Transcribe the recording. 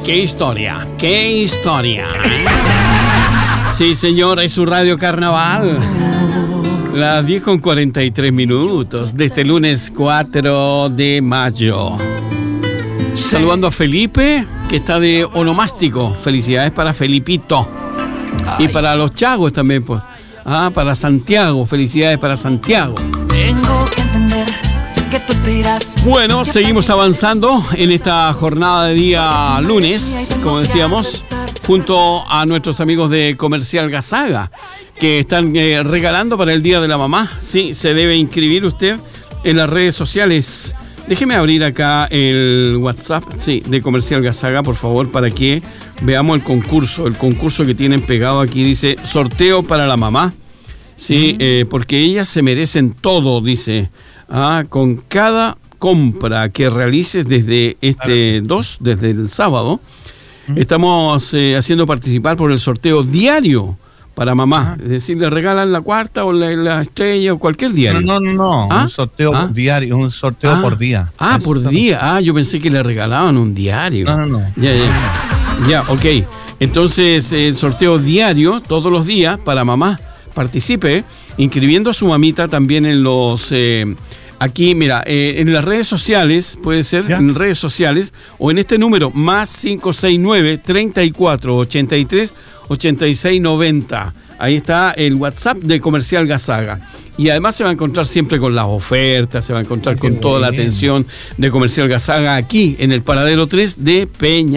¡Qué historia! ¡Qué historia! Sí, señor, es su Radio Carnaval. Las 10:43 de este lunes 4 de mayo. Saludando a Felipe, que está de onomástico. Felicidades para Felipito. Y para los chagos también, pues. Para Santiago. Felicidades para Santiago. Tengo que entender que tú te irás. Bueno, seguimos avanzando en esta jornada de día lunes, como decíamos, junto a nuestros amigos de Comercial Gazaga, que están regalando para el Día de la Mamá. Sí, se debe inscribir usted en las redes sociales. Déjeme abrir acá el WhatsApp, sí, de Comercial Gazaga, por favor, para que veamos el concurso que tienen pegado aquí. Dice, sorteo para la mamá, sí, porque ellas se merecen todo, dice, con cada compra que realices desde desde el sábado, estamos haciendo participar por el sorteo diario para mamá. Es decir, le regalan la cuarta o la estrella o cualquier diario. No. Un sorteo diario, un sorteo por día. Por día. Yo pensé que le regalaban un diario. No. Ya, ok. Entonces, el sorteo diario, todos los días, para mamá. Participe, inscribiendo a su mamita también en los... aquí, mira, en las redes sociales, puede ser en redes sociales, o en este número, más 569-3483-8690. Ahí está el WhatsApp de Comercial Gazaga. Y además se va a encontrar siempre con las ofertas, se va a encontrar con toda la atención de Comercial Gazaga aquí en el Paradero 3 de Peña.